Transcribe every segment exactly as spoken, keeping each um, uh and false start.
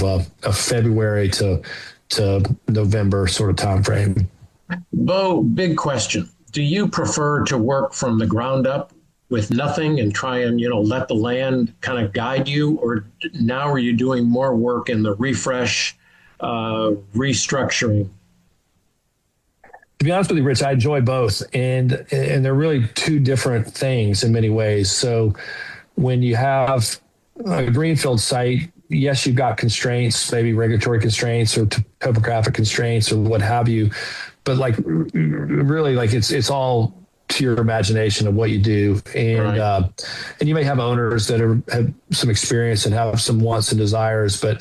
a, a February to to November sort of time frame. Bo, big question. Do you prefer to work from the ground up with nothing and try and, you know, let the land kind of guide you? Or now are you doing more work in the refresh, uh, restructuring? To be honest with you, Rich, I enjoy both. And, and they're really two different things in many ways. So when you have a greenfield site, yes, you've got constraints, maybe regulatory constraints or topographic constraints or what have you. But like really, like it's it's all to your imagination of what you do, and right. uh, and you may have owners that are, have some experience and have some wants and desires, but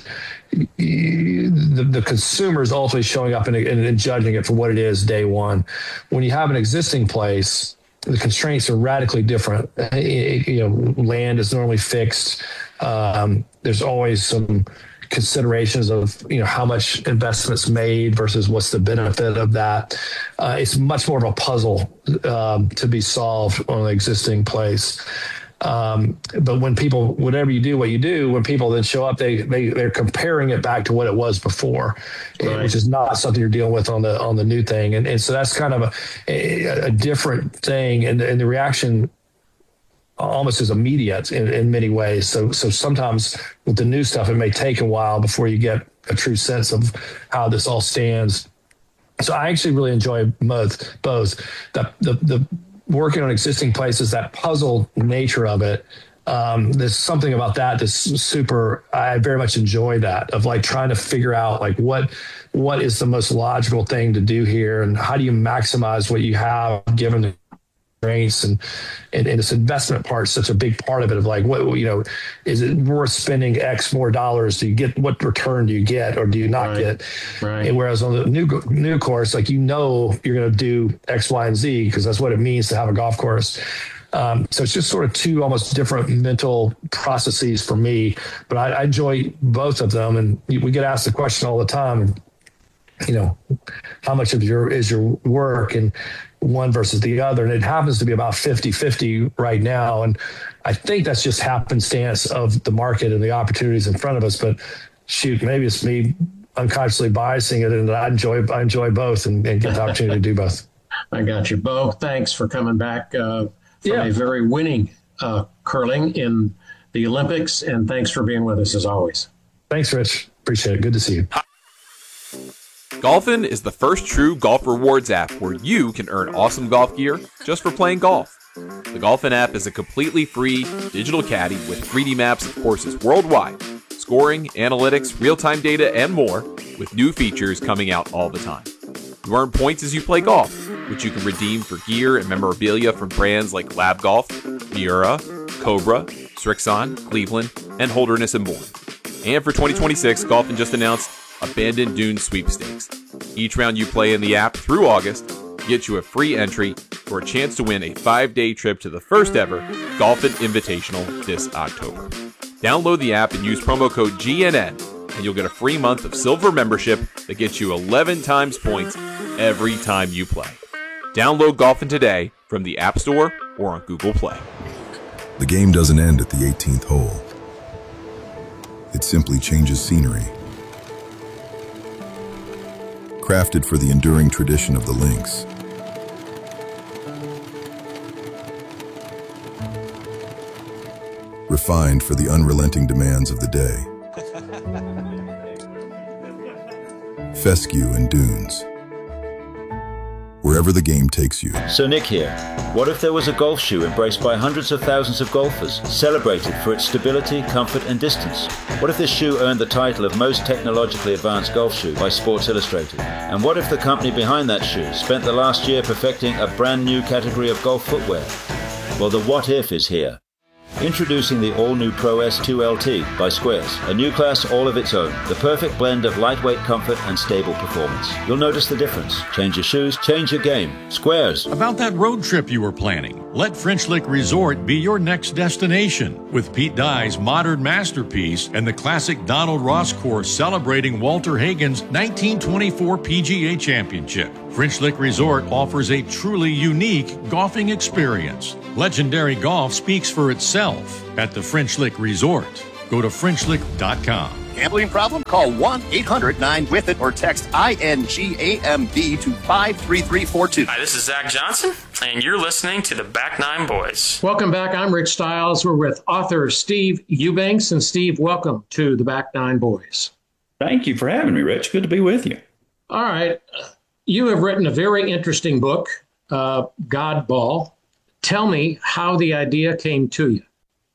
the, the consumer is ultimately showing up and, and judging it for what it is day one. When you have an existing place, the constraints are radically different. It, you know, land is normally fixed. Um, there's always some considerations of, you know, how much investments made versus what's the benefit of that. Uh, it's much more of a puzzle um, to be solved on an existing place. Um, but when people, whatever you do, what you do, when people then show up, they, they, they're comparing it back to what it was before, right. which is not something you're dealing with on the, on the new thing. And, and so that's kind of a, a, a different thing. And, and the reaction almost is immediate in, in many ways. So, so sometimes with the new stuff, it may take a while before you get a true sense of how this all stands. So I actually really enjoy both, both the, the, the working on existing places, that puzzle nature of it. Um, there's something about that that's super, I very much enjoy that, of like trying to figure out like what, what is the most logical thing to do here, and how do you maximize what you have given the constraints, and, and, and this investment part is such a big part of it, of like, what, you know, is it worth spending X more dollars? Do you get, what return do you get, or do you not right. get? Right. And whereas on the new, new course, like, you know, you're going to do X, Y, and Z, because that's what it means to have a golf course. Um, so it's just sort of two almost different mental processes for me, but I, I enjoy both of them. And we get asked the question all the time, you know, how much of your is your work, and one versus the other. And it happens to be about fifty fifty right now. And I think that's just happenstance of the market and the opportunities in front of us. But shoot, maybe it's me unconsciously biasing it, and I enjoy I enjoy both and, and get the opportunity to do both. I got you, Bo. Thanks for coming back uh, from yeah. a very winning uh, curling in the Olympics. And thanks for being with us as always. Thanks, Rich. Appreciate it. Good to see you. Golfin is the first true golf rewards app where you can earn awesome golf gear just for playing golf. The Golfin app is a completely free digital caddy with three D maps of courses worldwide, scoring, analytics, real-time data, and more, with new features coming out all the time. You earn points as you play golf, which you can redeem for gear and memorabilia from brands like Lab Golf, Miura, Cobra, Strixon, Cleveland, and Holderness and Bourne. And for twenty twenty-six, Golfin just announced Abandoned Dunes Sweepstakes. Each round you play in the app through August gets you a free entry for a chance to win a five-day trip to the first ever Golfin Invitational this October. Download the app and use promo code G N N, and you'll get a free month of silver membership that gets you eleven times points every time you play. Download Golfin today from the App Store or on Google Play. The game doesn't end at the eighteenth hole. It simply changes scenery. Crafted for the enduring tradition of the links. Refined for the unrelenting demands of the day. Fescue and Dunes. Wherever the game takes you. So Nick here. What if there was a golf shoe embraced by hundreds of thousands of golfers, celebrated for its stability, comfort, and distance? What if this shoe earned the title of most technologically advanced golf shoe by Sports Illustrated? And what if the company behind that shoe spent the last year perfecting a brand new category of golf footwear? Well, the what if is here. Introducing the all-new Pro S two L T by Squares, a new class all of its own, the perfect blend of lightweight comfort and stable performance. You'll notice the difference. Change your shoes, change your game. Squares. About that road trip you were planning, let French Lick Resort be your next destination. With Pete Dye's modern masterpiece and the classic Donald Ross course celebrating Walter Hagen's nineteen twenty-four P G A Championship. French Lick Resort offers a truly unique golfing experience. Legendary golf speaks for itself at the French Lick Resort. Go to French Lick dot com. Gambling problem? Call one eight hundred nine with it or text I N G A M B to five three three four two. Hi, this is Zach Johnson, and you're listening to the Back Nine Boys. Welcome back. I'm Rich Stiles. We're with author Steve Eubanks. And Steve, welcome to the Back Nine Boys. Thank you for having me, Rich. Good to be with you. All right. You have written a very interesting book, uh, God Ball. Tell me how the idea came to you.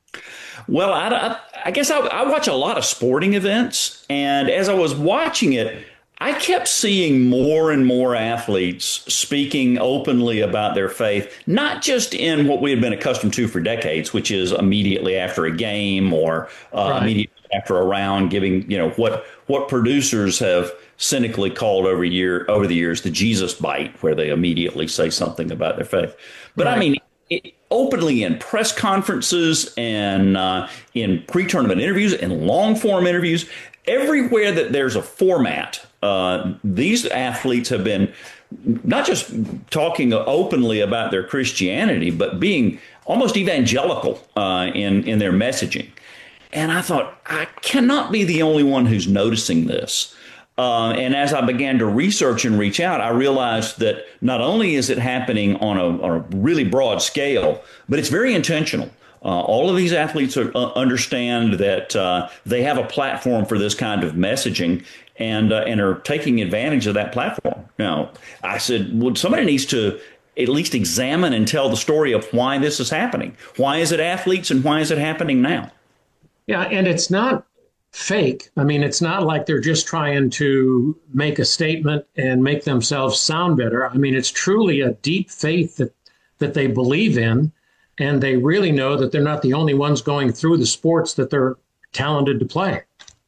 Well, I, I, I guess I, I watch a lot of sporting events, and as I was watching it, I kept seeing more and more athletes speaking openly about their faith, not just in what we had been accustomed to for decades, which is immediately after a game or uh, right. immediately after a round, giving, you know, what what producers have cynically called over year over the years the Jesus bite, where they immediately say something about their faith. But right. I mean, it, openly in press conferences and uh, in pre-tournament interviews and long-form interviews, everywhere that there's a format, uh, these athletes have been not just talking openly about their Christianity, but being almost evangelical uh, in, in their messaging. And I thought, I cannot be the only one who's noticing this. Uh, and as I began to research and reach out, I realized that not only is it happening on a, on a really broad scale, but it's very intentional. Uh, all of these athletes are, uh, understand that uh, they have a platform for this kind of messaging and uh, and are taking advantage of that platform. Now, I said, well, somebody needs to at least examine and tell the story of why this is happening. Why is it athletes and why is it happening now? Yeah, and it's not fake. I mean, it's not like they're just trying to make a statement and make themselves sound better. I mean, it's truly a deep faith that, that they believe in, and they really know that they're not the only ones going through the sports that they're talented to play.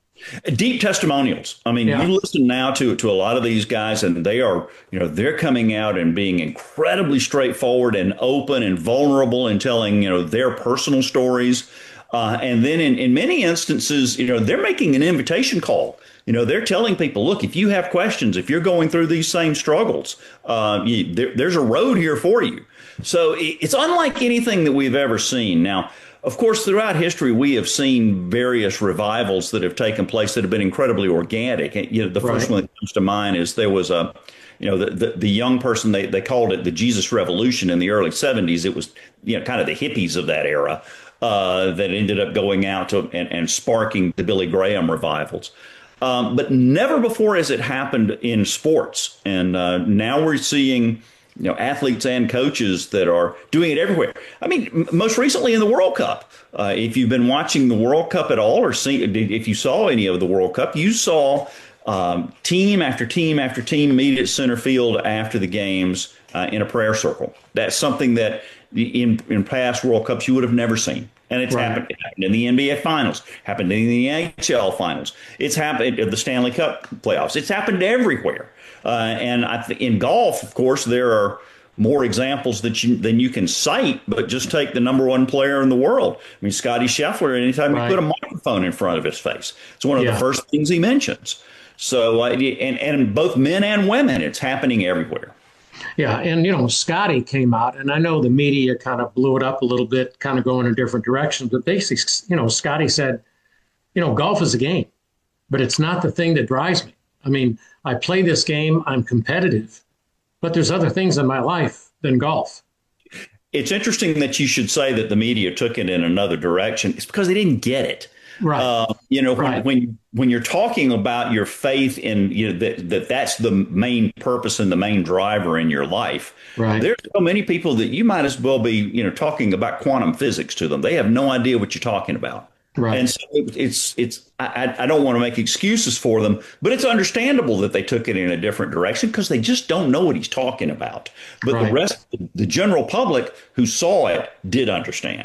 Deep testimonials. I mean, yeah. you listen now to to a lot of these guys, and they are, you know, they're coming out and being incredibly straightforward and open and vulnerable and telling, you know, their personal stories. Uh, and then in, in many instances, you know, they're making an invitation call. You know, they're telling people, look, if you have questions, if you're going through these same struggles, uh, you, there, there's a road here for you. So it's unlike anything that we've ever seen. Now, of course, throughout history, we have seen various revivals that have taken place that have been incredibly organic. You know, the first right. one that comes to mind is there was a, you know, the, the, the young person, they, they called it the Jesus Revolution in the early seventies. It was, you know, kind of the hippies of that era. Uh, that ended up going out to, and, and sparking the Billy Graham revivals. Um, but never before has it happened in sports. And uh, now we're seeing, you know, athletes and coaches that are doing it everywhere. I mean, m- most recently in the World Cup, uh, if you've been watching the World Cup at all, or see, if you saw any of the World Cup, you saw um, team after team after team meet at center field after the games uh, in a prayer circle. That's something that in in past World Cups you would have never seen. And it's right. happened, it happened in the N B A Finals, happened in the N H L Finals. It's happened in the Stanley Cup playoffs. It's happened everywhere. Uh, and I th- in golf, of course, there are more examples that you, than you can cite, but just take the number one player in the world. I mean, Scotty Scheffler, anytime right. you put a microphone in front of his face, it's one of yeah. the first things he mentions. So, uh, and, and both men and women, it's happening everywhere. Yeah, and, you know, Scotty came out, and I know the media kind of blew it up a little bit, kind of going in different directions, but basically, you know, Scotty said, you know, golf is a game, but it's not the thing that drives me. I mean, I play this game, I'm competitive, but there's other things in my life than golf. It's interesting that you should say that the media took it in another direction. It's because they didn't get it. Right. Uh, you know, right. when, when when you're talking about your faith in, you know, that, that that's the main purpose and the main driver in your life. Right. There's so many people that you might as well be, you know, talking about quantum physics to them. They have no idea what you're talking about. Right. And so it, it's it's I, I don't want to make excuses for them, but it's understandable that they took it in a different direction because they just don't know what he's talking about. But right. the rest, the general public who saw it did understand.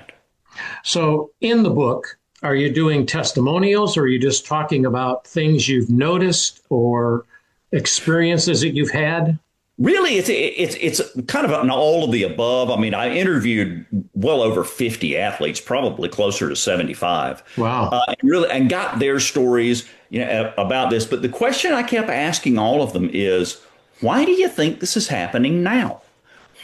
So in the book, are you doing testimonials, or are you just talking about things you've noticed or experiences that you've had? Really, it's it's it's kind of an all of the above. I mean, I interviewed well over fifty athletes, probably closer to seventy-five. Wow! Uh, and really, and got their stories, you know, about this. But the question I kept asking all of them is, why do you think this is happening now?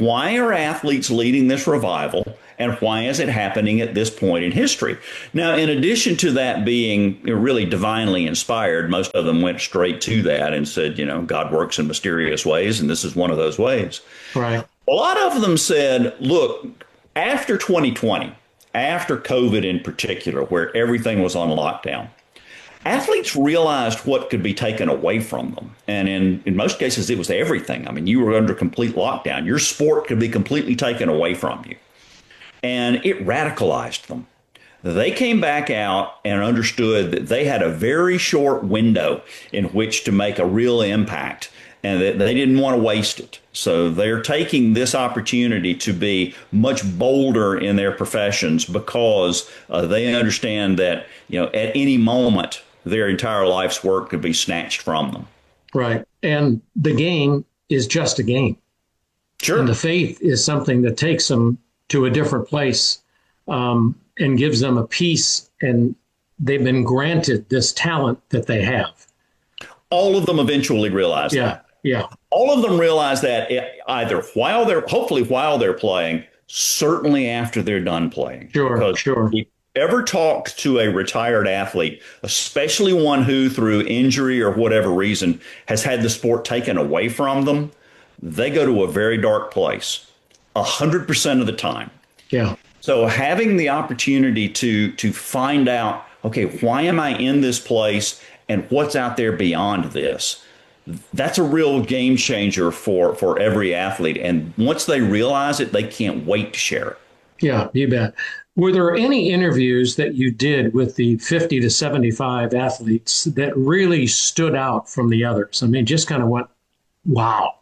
why are athletes leading this revival? And why is it happening at this point in history? Now, in addition to that being really divinely inspired, most of them went straight to that and said, you know, God works in mysterious ways, and this is one of those ways. Right. A lot of them said, look, after twenty twenty, after COVID in particular, where everything was on lockdown, athletes realized what could be taken away from them. And in, in most cases, it was everything. I mean, you were under complete lockdown. Your sport could be completely taken away from you. And it radicalized them. They came back out and understood that they had a very short window in which to make a real impact, and that they didn't want to waste it. So they're taking this opportunity to be much bolder in their professions because uh, they understand that, you know, at any moment, their entire life's work could be snatched from them. Right. And the game is just a game. Sure. And the faith is something that takes them to a different place um, and gives them a peace. And they've been granted this talent that they have. All of them eventually realize yeah, that. Yeah. All of them realize that either while they're, hopefully while they're playing, certainly after they're done playing. Sure, because sure. If you ever talked to a retired athlete, especially one who through injury or whatever reason has had the sport taken away from them, they go to a very dark place a hundred percent of the time. Yeah. So having the opportunity to to find out, okay, why am I in this place and what's out there beyond this? That's a real game changer for, for every athlete. And once they realize it, they can't wait to share it. Yeah, you bet. Were there any interviews that you did with the fifty to seventy-five athletes that really stood out from the others? I mean, just kind of went, wow.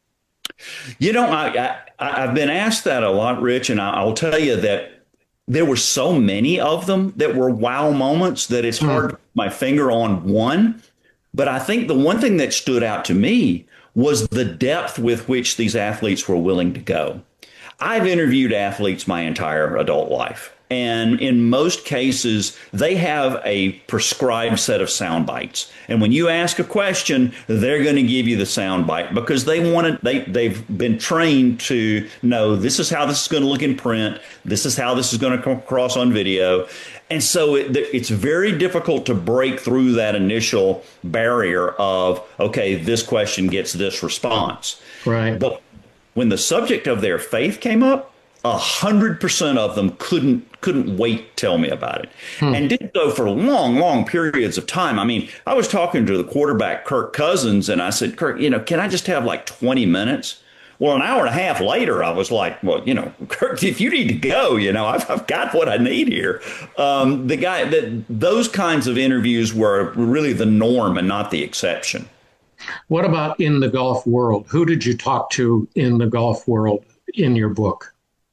You know, I, I, I've been asked that a lot, Rich, and I, I'll tell you that there were so many of them that were wow moments that it's hard to put my finger on one. But I think the one thing that stood out to me was the depth with which these athletes were willing to go. I've interviewed athletes my entire adult life. And in most cases, they have a prescribed set of sound bites. And when you ask a question, they're going to give you the sound bite because they want to, they, they've been trained to know this is how this is going to look in print. This is how this is going to come across on video. And so it, it's very difficult to break through that initial barrier of, okay, this question gets this response. Right. But when the subject of their faith came up, a hundred percent of them couldn't couldn't wait to tell me about it, hmm. and did so for long, long periods of time. I mean, I was talking to the quarterback, Kirk Cousins, and I said, Kirk, you know, can I just have like twenty minutes? Well, an hour and a half later, I was like, well, you know, Kirk, if you need to go, you know, I've, I've got what I need here. Um, the guy that those kinds of interviews were really the norm and not the exception. What about in the golf world? Who did you talk to in the golf world in your book?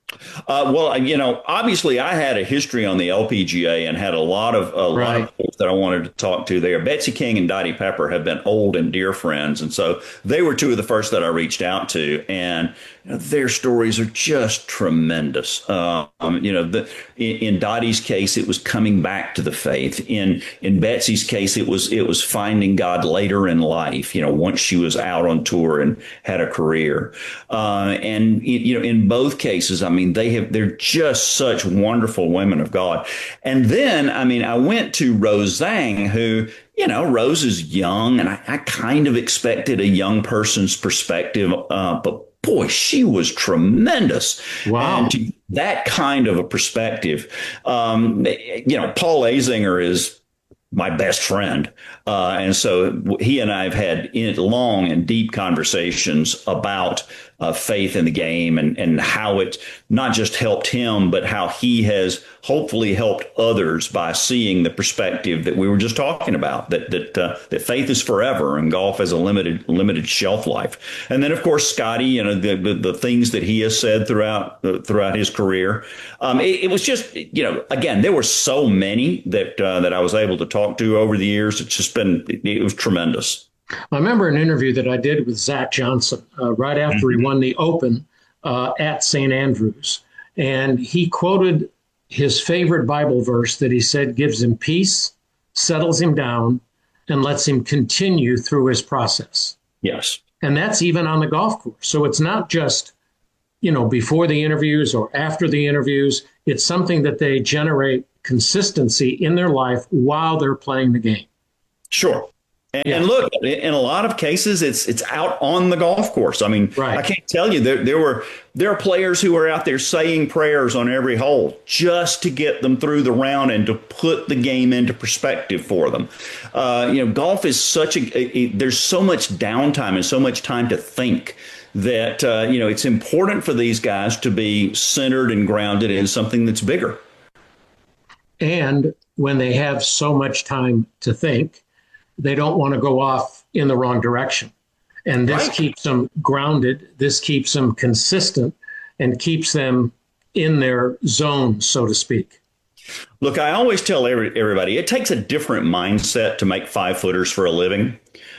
Uh, well, you know, obviously I had a history on the L P G A and had a lot of a right. lot of folks that I wanted to talk to there. Betsy King and Dottie Pepper have been old and dear friends. And so they were two of the first that I reached out to. And you know, their stories are just tremendous. Uh, um, you know, the, in, in Dottie's case, it was coming back to the faith. In in Betsy's case, it was it was finding God later in life, you know, once she was out on tour and had a career. Uh, and, you know, in both cases, I mean, they have they're just such wonderful women of God. And then, I mean, I went to Rose Zhang, who, you know, Rose is young, and I, I kind of expected a young person's perspective, uh, but boy, she was tremendous. Wow. And to that kind of a perspective, um, you know, Paul Azinger is my best friend. Uh, and so he and I have had long and deep conversations about uh, faith in the game and, and how it not just helped him, but how he has hopefully helped others by seeing the perspective that we were just talking about, that that uh, that faith is forever and golf has a limited limited shelf life. And then, of course, Scotty, you know, the the, the things that he has said throughout uh, throughout his career. Um, it, it was just, you know, again, there were so many that uh, that I was able to talk to over the years. It's just been it, it was tremendous. I remember an interview that I did with Zach Johnson uh, right after he won the Open uh, at Saint Andrews. And he quoted his favorite Bible verse that he said gives him peace, settles him down, and lets him continue through his process. Yes. And that's even on the golf course. So it's not just you know, before the interviews or after the interviews. It's something that they generate consistency in their life while they're playing the game. Sure. And, yeah. and look, in a lot of cases, it's it's out on the golf course. I mean, right. I can't tell you, there, there were there are players who are out there saying prayers on every hole just to get them through the round and to put the game into perspective for them. Uh, you know, golf is such a, a there's so much downtime and so much time to think that, uh, you know, it's important for these guys to be centered and grounded in something that's bigger. And when they have so much time to think, they don't want to go off in the wrong direction. And this right. keeps them grounded. This keeps them consistent and keeps them in their zone, so to speak. Look, I always tell every, everybody, it takes a different mindset to make five footers for a living.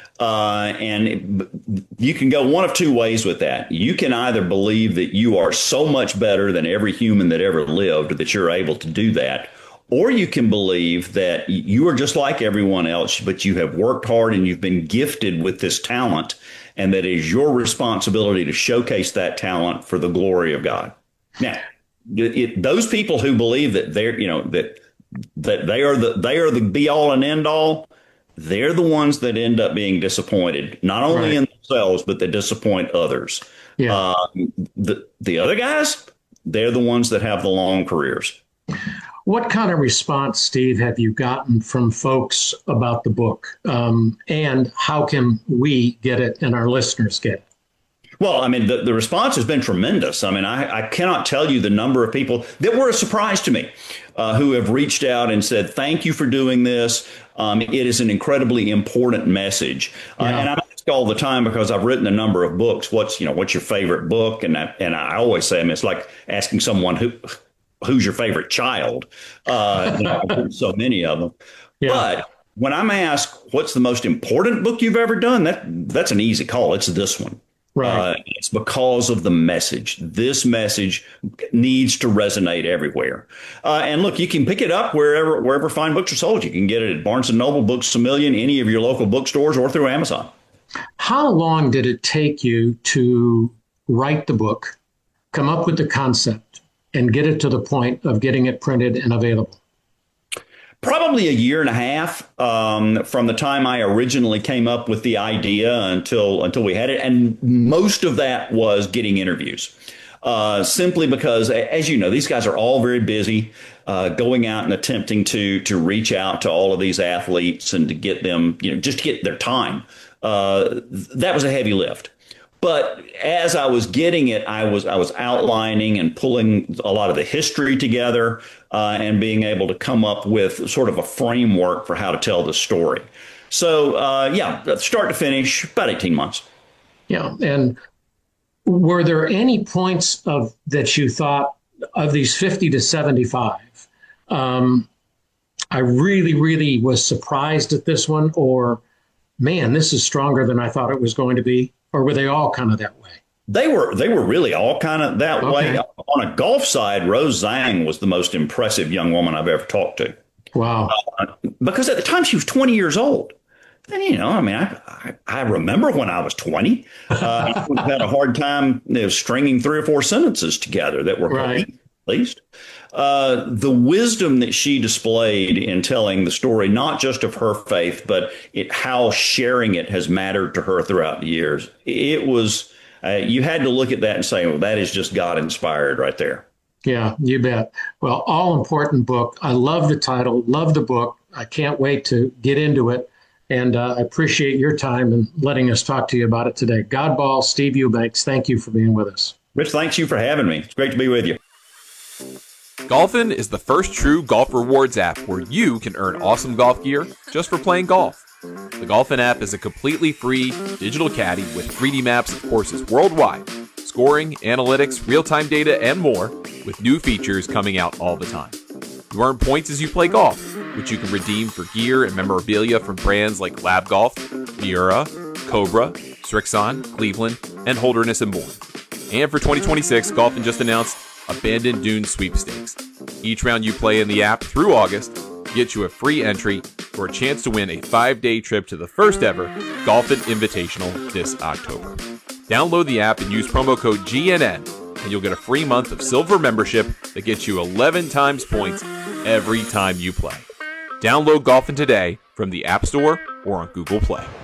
Uh, and it, you can go one of two ways with that. You can either believe that you are so much better than every human that ever lived that you're able to do that. Or you can believe that you are just like everyone else, but you have worked hard and you've been gifted with this talent, and that it is your responsibility to showcase that talent for the glory of God. Now, it, those people who believe that they're, you know, that that they are the they are the be all and end all, they're the ones that end up being disappointed, not only right. in themselves, but they disappoint others. Yeah. Uh, the the other guys, they're the ones that have the long careers. What kind of response, Steve, have you gotten from folks about the book? Um, and how can we get it and our listeners get it? Well, I mean, the, the response has been tremendous. I mean, I, I cannot tell you the number of people that were a surprise to me uh, who have reached out and said, thank you for doing this. Um, it is an incredibly important message. Uh, yeah. And I ask all the time, because I've written a number of books, what's, you know, what's your favorite book? And I, and I always say, I mean, it's like asking someone who who's your favorite child. Uh, you know, so many of them. Yeah. But when I'm asked, what's the most important book you've ever done? That that's an easy call. It's this one. Right. Uh, it's because of the message. This message needs to resonate everywhere. Uh, and look, you can pick it up wherever wherever fine books are sold. You can get it at Barnes and Noble, Books A Million, any of your local bookstores, or through Amazon. How long did it take you to write the book, come up with the concept, and get it to the point of getting it printed and available? Probably a year and a half um, from the time I originally came up with the idea until until we had it. And most of that was getting interviews, uh, simply because, as you know, these guys are all very busy uh, going out and attempting to to reach out to all of these athletes and to get them, you know, just to get their time. Uh, that was a heavy lift. But as I was getting it, I was I was outlining and pulling a lot of the history together uh, and being able to come up with sort of a framework for how to tell the story. So, uh, yeah, start to finish, about eighteen months. Yeah. And were there any points of that you thought of these fifty to seventy-five? Um, I really, really was surprised at this one, or, man, this is stronger than I thought it was going to be. Or were they all kind of that way? They were they were really all kind of that okay. way. On a golf side, Rose Zhang was the most impressive young woman I've ever talked to. Wow. Uh, because at the time she was twenty years old. And, you know, I mean, I I, I remember when I was twenty. Uh, I had a hard time you know, stringing three or four sentences together that were right. complete, at least. Uh, the wisdom that she displayed in telling the story, not just of her faith, but it, how sharing it has mattered to her throughout the years. It was, uh, you had to look at that and say, well, that is just God inspired right there. Yeah, you bet. Well, all important book. I love the title, love the book. I can't wait to get into it. And uh, I appreciate your time and letting us talk to you about it today. Godball, Steve Eubanks, thank you for being with us. Rich, thanks you for having me. It's great to be with you. Golfin is the first true golf rewards app where you can earn awesome golf gear just for playing golf. The Golfin app is a completely free digital caddy with three D maps of courses worldwide, scoring, analytics, real-time data, and more, with new features coming out all the time. You earn points as you play golf, which you can redeem for gear and memorabilia from brands like Lab Golf, Miura, Cobra, Srixon, Cleveland, and Holderness and Bourne. And for twenty twenty-six, Golfin just announced Abandoned Dunes Sweepstakes. Each round you play in the app through August gets you a free entry for a chance to win a five-day trip to the first ever Golfin Invitational this October. Download the app and use promo code G N N and you'll get a free month of Silver membership that gets you eleven times points every time you play. Download Golfin today from the App Store or on Google Play.